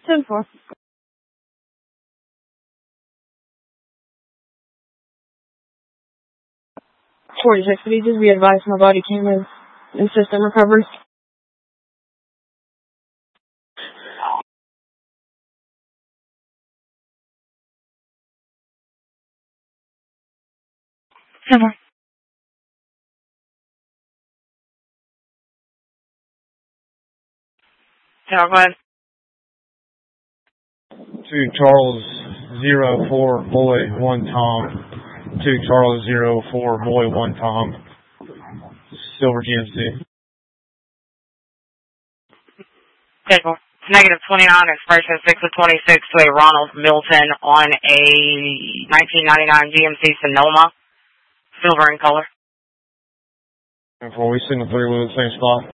10-4. 46 pages, we advised my body camera and system recovery. Never. Yeah, go ahead. 2 Charles 04 Boy 1 Tom. 2 Charles 04 Boy 1 Tom. Silver GMC. Schedule. Negative 29, expression 6 of 26 to a Ronald Milton on a 1999 GMC Sonoma. Silver in color. And 4, we send the 3 wheel at the same spot.